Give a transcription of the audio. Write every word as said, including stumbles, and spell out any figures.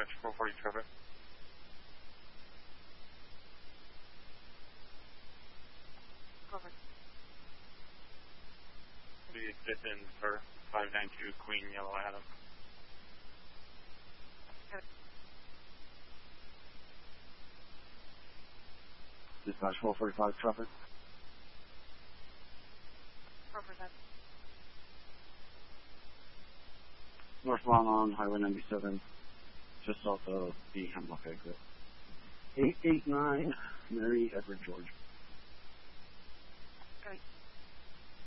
Dispatch four forty traffic. Over. Please sit in for five nine two Queen Yellow Adam. Dispatch four forty-five traffic. four forty-five. Northbound on Highway ninety-seven, just south of the Hemlock exit. eight eight nine Mary Edward George.